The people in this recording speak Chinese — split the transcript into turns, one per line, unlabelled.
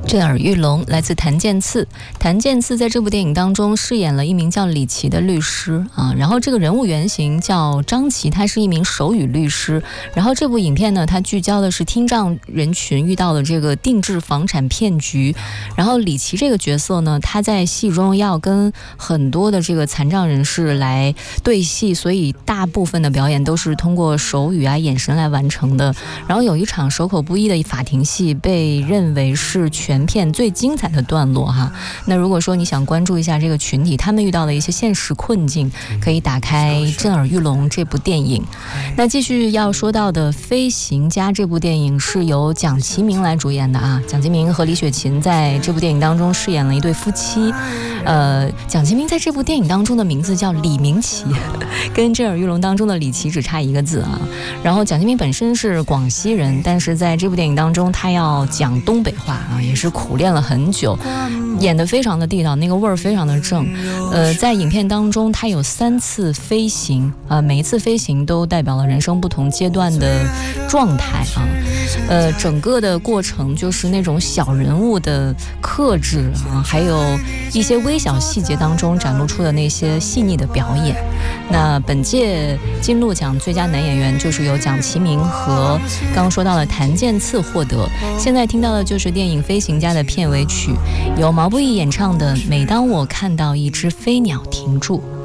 震耳欲聋来自谭健次。谭健次在这部电影当中饰演了一名叫李琦的律师啊，然后这个人物原型叫张琦，他是一名手语律师。然后这部影片呢，它聚焦的是听障人群遇到了这个定制房产骗局。然后李琦这个角色呢，他在戏中要跟很多的这个残障人士来对戏，所以大部分的表演都是通过手语啊、眼神来完成的。然后有一场手口不一的法庭戏被认为是全片最精彩的段落哈。那如果说你想关注一下这个群体他们遇到的一些现实困境，可以打开《震耳欲聋》这部电影。那继续要说到的《飞行家》这部电影是由蒋奇明来主演的啊。蒋奇明和李雪琴在这部电影当中饰演了一对夫妻。蒋奇明在这部电影当中的名字叫李明启，跟《震耳欲聋》当中的李琦只差一个字啊。然后蒋奇明本身是广西人，但是在这部电影当中他要讲东北话啊，也是苦练了很久，演得非常的地道，那个味儿非常的正。在影片当中他有3次飞行啊，每一次飞行都代表了人生不同阶段的状态啊。整个的过程就是那种小人物的克制啊，还有一些微小细节当中展露出的那些细腻的表演。那本届金鹿奖最佳男演员就是由蒋奇明和刚刚说到的谭健次获得。现在听到的就是电影《飞行家》的片尾曲，由毛不易演唱的《每当我看到一只飞鸟停住》。